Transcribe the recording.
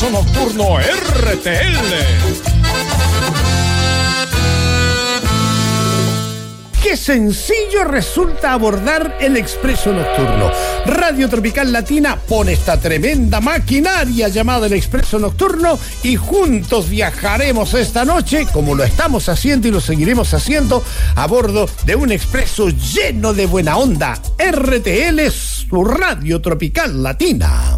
Expreso Nocturno RTL. Qué sencillo resulta abordar el Expreso Nocturno. Radio Tropical Latina pone esta tremenda maquinaria llamada el Expreso Nocturno y juntos viajaremos esta noche, como lo estamos haciendo y lo seguiremos haciendo, a bordo de un expreso lleno de buena onda. RTL, su Radio Tropical Latina.